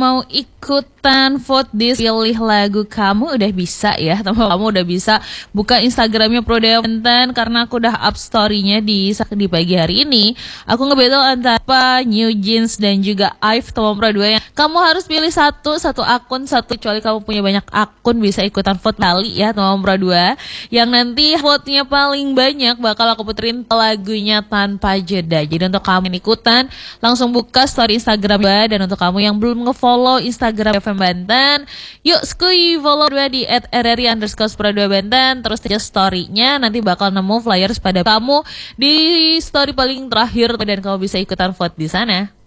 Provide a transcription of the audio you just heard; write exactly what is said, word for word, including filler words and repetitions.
mau ikutan vote di pilih lagu kamu udah bisa ya, teman kamu udah bisa buka Instagramnya Pro Dewa Banten karena aku udah up story-nya di di pagi hari ini. Aku ngebattle antara New Jeans dan juga Ive teman Pro Dewa. Yang kamu harus pilih satu satu akun satu, kecuali kamu punya banyak akun bisa ikutan vote kali ya teman Pro Dewa. Yang nanti vote-nya paling banyak bakal aku puterin lagunya tanpa jeda. Jadi untuk kamu yang ikutan langsung buka story Instagram ya. Dan untuk kamu yang belum nge-follow Instagram F M Banten, yuk skuy follow dua di at rri underscore Pro Dewa Banten. Terus aja story-nya, nanti bakal nemu flyers pada kamu di story paling terakhir dan kamu bisa ikutan vote di sana.